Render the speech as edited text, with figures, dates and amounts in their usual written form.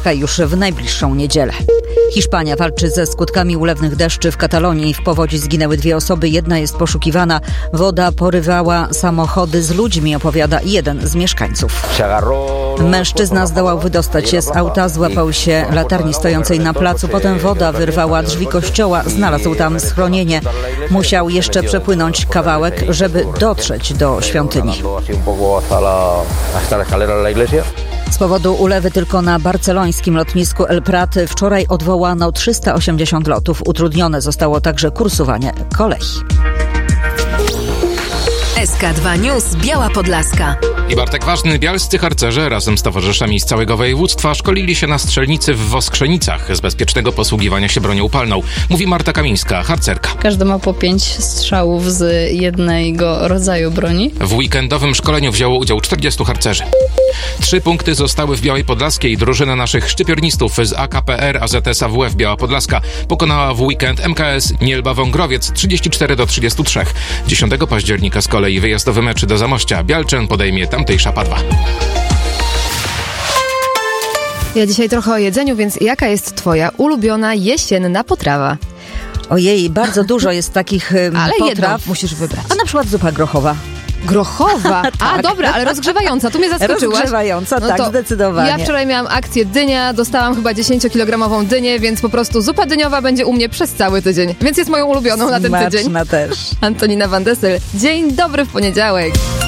Podlaska już w najbliższą niedzielę. Hiszpania walczy ze skutkami ulewnych deszczy w Katalonii. W powodzi zginęły 2 osoby, jedna jest poszukiwana. Woda porywała samochody z ludźmi, opowiada jeden z mieszkańców. Mężczyzna zdołał wydostać się z auta, złapał się latarni stojącej na placu, potem woda wyrwała drzwi kościoła, znalazł tam schronienie. Musiał jeszcze przepłynąć kawałek, żeby dotrzeć do świątyni. Z powodu ulewy tylko na barcelońskim lotnisku El Prat wczoraj odwołano 380 lotów. Utrudnione zostało także kursowanie kolei. SK2 News Biała Podlaska. I Bartek Ważny, bialscy harcerze razem z towarzyszami z całego województwa szkolili się na strzelnicy w Woskrzenicach z bezpiecznego posługiwania się bronią palną. Mówi Marta Kamińska, harcerka. Każdy ma po 5 strzałów z jednego rodzaju broni. W weekendowym szkoleniu wzięło udział 40 harcerzy. 3 punkty zostały w Białej Podlaskiej. Drużyna naszych szczypiornistów z AKPR AZS AWF Biała Podlaska pokonała w weekend MKS Nielba Wągrowiec 34-33. 10 października z kolei wyjazdowy mecz do Zamościa. Bialczan podejmie tamtejsza Padwa. Ja dzisiaj trochę o jedzeniu, więc jaka jest twoja ulubiona jesienna potrawa? Ojej, bardzo dużo jest takich Ale potraw. jedną musisz wybrać. A na przykład zupa grochowa. Grochowa? A dobra, ale rozgrzewająca, tu mnie zaskoczyłaś. Rozgrzewająca, tak, zdecydowanie. Ja wczoraj miałam akcję dynia, dostałam chyba 10-kilogramową dynię, więc po prostu zupa dyniowa będzie u mnie przez cały tydzień. Więc jest moją ulubioną na ten tydzień. Smaczna też. Antonina Van Dessel. Dzień dobry w poniedziałek.